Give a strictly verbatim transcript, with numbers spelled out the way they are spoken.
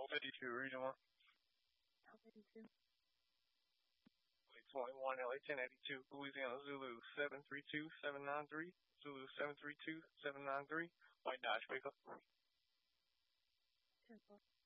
L fifty-two, region one. L fifty-two. twenty-one, L A ten eighty-two, Louisiana Zulu seven three two seven nine three, Zulu seven three two seven nine three, White Dodge pickup. ten four.